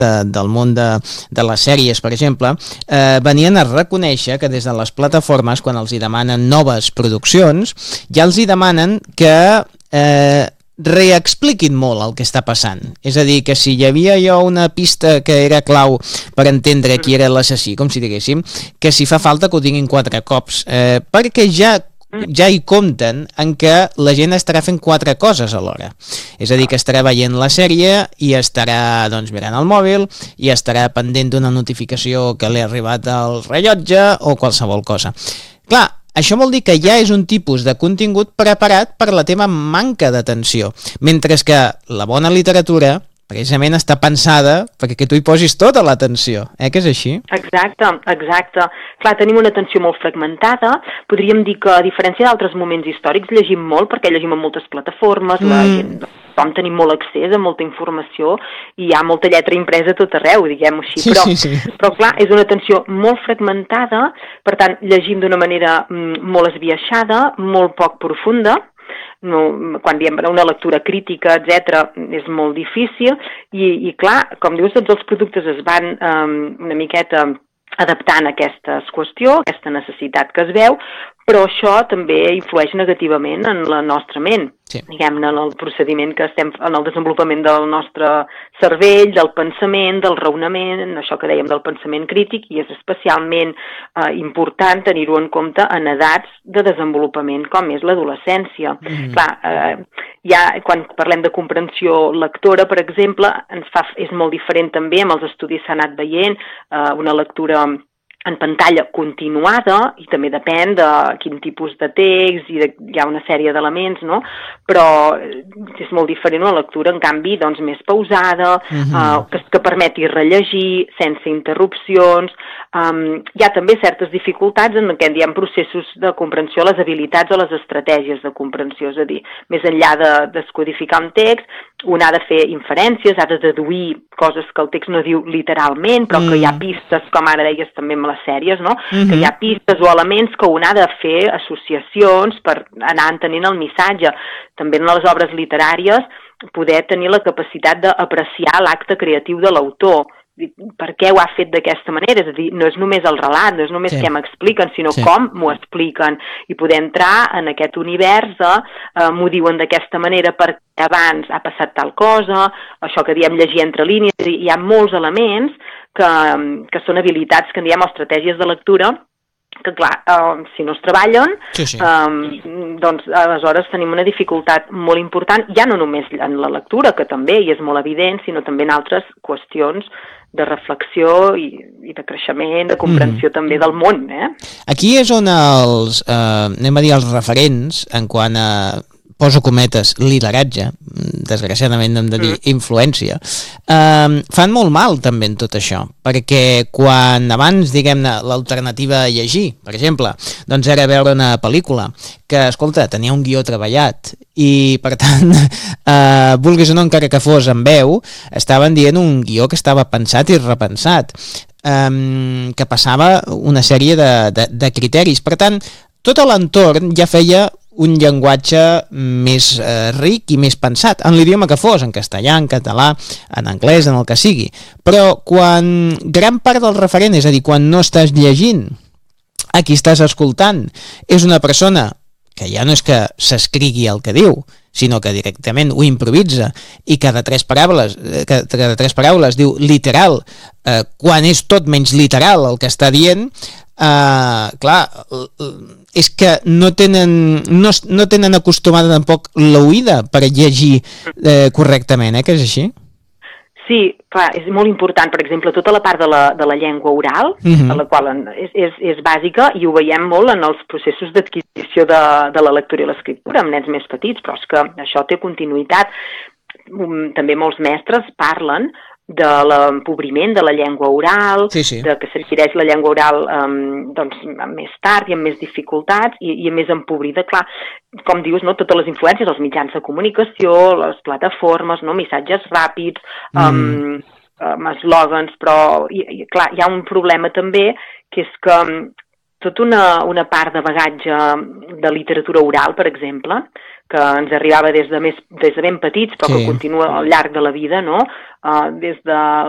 del món de les sèries, per exemple, venien a reconèixer que des de les plataformes, quan els hi demanen noves produccions, ja els hi demanen que reexpliquin molt el que està passant. És a dir, que si hi havia una pista que era clau per entendre qui era l'assassí, com si diguéssim, que si fa falta que ho diguin 4 cops, perquè ja hi compten en què la gent estarà fent 4 coses alhora. És a dir, que estarà veient la sèrie i estarà mirant el mòbil i estarà pendent d'una notificació que li ha arribat al rellotge o qualsevol cosa. Clar, això vol dir que ja és un tipus de contingut preparat per la teva manca d'atenció, mentre que la bona literatura precisament està pensada perquè tu hi posis tota l'atenció, que és així? Exacte. Clar, tenim una atenció molt fragmentada, podríem dir que a diferència d'altres moments històrics llegim molt perquè llegim en moltes plataformes, la gent, tenim molt accés a molta informació i hi ha molta lletra impresa a tot arreu, diguem-ho així, però clar, és una atenció molt fragmentada, per tant, llegim d'una manera molt esbiaixada, molt poc profunda. Quan diem una lectura crítica, etc., és molt difícil i clar, com dius, tots els productes es van una miqueta adaptant a aquesta qüestió, aquesta necessitat que es veu, però això també influeix negativament en la nostra ment, diguem-ne, en el procediment que estem, en el desenvolupament del nostre cervell, del pensament, del raonament, això que dèiem del pensament crític, i és especialment important tenir-ho en compte en edats de desenvolupament com és l'adolescència. Clar, quan parlem de comprensió lectora, per exemple, és molt diferent també, amb els estudis s'ha anat veient, una lectura en pantalla continuada, i també depèn de quin tipus de text, hi ha una sèrie d'elements, no? Però és molt diferent una lectura, en canvi, més pausada, que permeti rellegir, sense interrupcions. Hi ha també certes dificultats en què hi ha processos de comprensió, les habilitats o les estratègies de comprensió, és a dir, més enllà de descodificar un text, un ha de fer inferències, ha de deduir coses que el text no diu literalment, però que hi ha pistes, com ara deies també amb les sèries, no? Que hi ha pistes o elements que un ha de fer associacions per anar entenent el missatge. També en les obres literàries poder tenir la capacitat d'apreciar l'acte creatiu de l'autor. Per què ho ha fet d'aquesta manera? És a dir, no és només el relat, no és només què m'expliquen, sinó com m'ho expliquen. I poder entrar en aquest univers m'ho diuen d'aquesta manera perquè abans ha passat tal cosa, això que diem llegir entre línies. Hi ha molts elements que són habilitats que en diem estratègies de lectura que, clar, si no es treballen, doncs aleshores tenim una dificultat molt important, ja no només en la lectura, que també hi és molt evident, sinó també en altres qüestions de reflexió i de creixement, de comprensió també del món. Aquí és on els referents, en quant a, poso cometes, lideratge, desgraciadament hem de dir influència, fan molt mal també en tot això, perquè quan abans, diguem-ne, l'alternativa a llegir, per exemple, doncs era veure una pel·lícula que, escolta, tenia un guió treballat i, per tant, vulguis o no, encara que fos en veu, estaven dient un guió que estava pensat i repensat, que passava una sèrie de criteris. Per tant, tot l'entorn ja feia un llenguatge més ric i més pensat, en l'idioma que fos, en castellà, en català, en anglès, en el que sigui. Però quan gran part del referent, és a dir, quan no estàs llegint, a qui estàs escoltant, és una persona que ja no és que s'escrigui el que diu, sinó que directament ho improvisa i cada 3 paraules diu literal, quan és tot menys literal el que està dient, clar, és que no tenen acostumada tampoc l'oïda per llegir correctament, que és així? Sí, clar, és molt important, per exemple, tota la part de la llengua oral, la qual és bàsica, i ho veiem molt en els processos d'adquisició de la lectura i l'escriptura, amb nens més petits, però és que això té continuïtat. També molts mestres parlen de l'empobriment de la llengua oral, de que s'adquireix la llengua oral més tard i amb més dificultats i més empobrida. Clar, com dius, no, totes les influències, els mitjans de comunicació, les plataformes, no, missatges ràpids, eslògans, però clar, hi ha un problema també, que és que tota una part de bagatge de literatura oral, per exemple, que ens arribava des de ben petits, però que continua al llarg de la vida, no? Des de